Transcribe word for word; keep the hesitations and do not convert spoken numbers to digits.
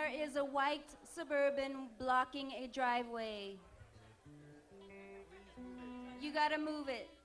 There is a white Suburban blocking a driveway. You gotta move it.